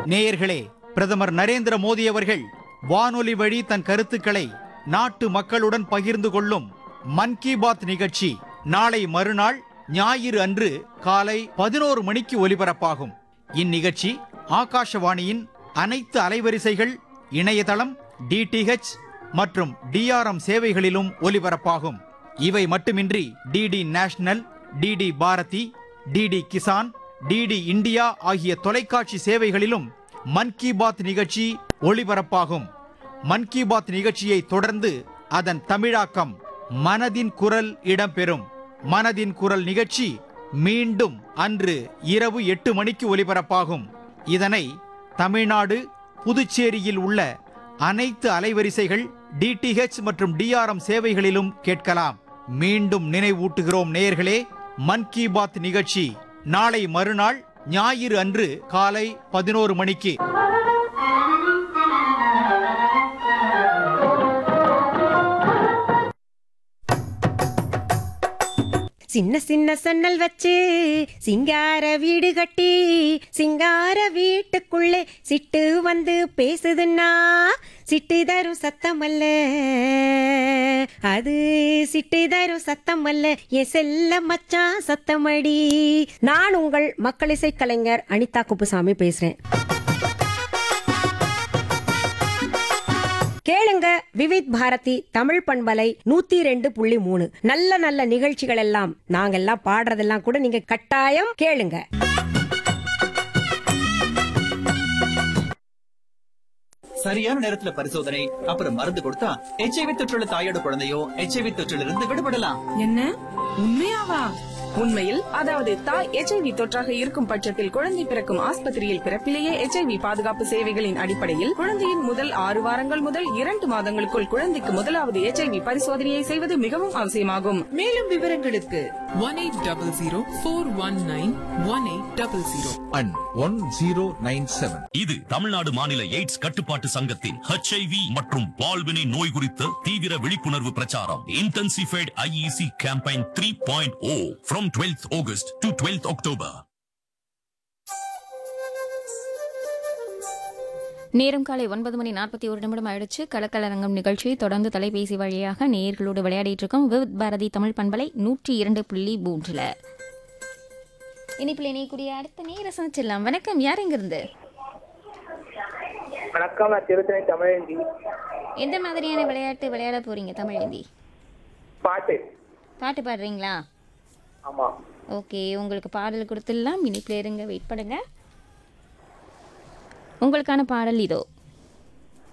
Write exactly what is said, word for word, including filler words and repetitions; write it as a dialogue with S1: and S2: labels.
S1: நேயர்களே, பிரதமர் நரேந்திர மோடி அவர்கள் வானொலி வழி தன் கருத்துக்களை நாட்டு மக்களுடன் பகிர்ந்து கொள்ளும் மன் கி பாத் நிகழ்ச்சி நாளை மறுநாள் ஞாயிறு அன்று காலை பதினோரு மணிக்கு ஒலிபரப்பாகும். இந்நிகழ்ச்சி ஆகாஷவாணியின் அனைத்து அலைவரிசைகள், இணையதளம், டிடிஹெச் மற்றும் டிஆர்எம் சேவைகளிலும் ஒலிபரப்பாகும். இவை மட்டுமின்றி DD national, DD Bharathi, DD Kisan, DD India ஆகிய தொலைக்காட்சி சேவைகளிலும் மன் கி பாத் நிகழ்ச்சி ஒளிபரப்பாகும். மன் கி பாத் நிகழ்ச்சியை தொடர்ந்து அதன் தமிழாக்கம் மனதின் குரல் இடம்பெறும். மனதின் குரல் நிகழ்ச்சி மீண்டும் அன்று இரவு எட்டு மணிக்கு ஒலிபரப்பாகும். இதனை தமிழ்நாடு, புதுச்சேரியில் உள்ள அனைத்து அலைவரிசைகள், டிடிஹெச் மற்றும் டிஆர்எம் சேவைகளிலும் கேட்கலாம். மீண்டும் நினைவூட்டுகிறோம் நேயர்களே, மன் கி பாத் நிகழ்ச்சி நாளை மறுநாள் ஞாயிறு அன்று காலை பதினோரு மணிக்கு.
S2: சின்ன சின்ன சன்னல் வச்சு சிங்கார வீடு கட்டி சிங்கார வீட்டுக்குள்ளே சிட்டு வந்து பேசுதுன்னா சிட்டு தரும் சத்தம் அல்ல, அது சிட்டு தரும் சத்தம் அல்ல, என் செல்ல மச்சான் சத்தமடி. நான் உங்கள் மக்கள் இசை கலைஞர் அனிதா குப்புசாமி பேசுறேன். கேளுங்க விவித் பாரதி தமிழ் பண்பலை நூத்தி ரெண்டு புள்ளி மூணு. நல்ல நல்ல நிகழ்ச்சிகள் எல்லாம், நாங்கெல்லாம் பாடுறதெல்லாம் கூட நீங்க கட்டாயம் கேளுங்க.
S3: சரியான நேரத்துல பரிசோதனை அப்புறம் மருந்து கொடுத்தா எச்ஐவி தொற்றுள்ள தாயோட குழந்தையோ எச்ஐவி தொற்றிலிருந்து விடுபடலாம்.
S4: என்ன உண்மையாவா? உண்மையில், அதாவது தாய் எச்ஐவி தொற்றாக இருக்கும் பட்சத்தில் குழந்தை பிறக்கும் ஆஸ்பத்திரியில் பிறப்பிலேயே எச்ஐவி பாதுகாப்பு சேவைகளின் அடிப்படையில் குழந்தையின் முதல் ஆறு வாரங்கள் முதல் இரண்டு மாதங்களுக்குள் குழந்தைக்கு முதலாவது எச்ஐவி பரிசோதனையை செய்வது மிகவும் அவசியமாகும். மேலும் விவரங்களுக்கு
S5: one eight zero zero four one nine one eight zero zero
S6: and one zero nine seven.
S7: இது தமிழ்நாடு மாநில எய்ட்ஸ் கட்டுப்பாட்டு சங்கத்தின் ஹெச்ஐவி மற்றும் பால்வினை நோய் குறித்த தீவிர விழிப்புணர்வு பிரச்சாரம். Intensified IEC campaign three point O from twelfth August to twelfth October.
S8: நேரம் காலை ஒன்பது மணி நாற்பத்தி ஒரு நிமிடம் ஆயிடுச்சு. கலக்கலரங்கம் நிகழ்ச்சி தொடர்ந்து தொலைபேசி வழியாக நேயர்களோடு விளையாடிட்டு இருக்கோம். விவித் பாரதி தமிழ் பண்பலை நூற்றி இரண்டு புள்ளி மூன்றுல இனிப்பில் இணையக்கூடிய அடுத்த நேர சந்திச்சிடலாம். வணக்கம், யார் எங்கிருந்து?
S9: வணக்கம், நான் திருத்தணி தமிழேந்தி.
S8: எந்த மாதிரியான விளையாட்டு விளையாட போறீங்க தமிழேந்தி?
S9: பாட்டு.
S8: பாட்டு பாடுறீங்களா?
S9: ஆமா.
S8: ஓகே, உங்களுக்கு பாடல் கொடுத்துடலாம். இனிப்பில் இருங்க, வெயிட் பண்ணுங்க. உங்களுக்கான பாடல் இதோ.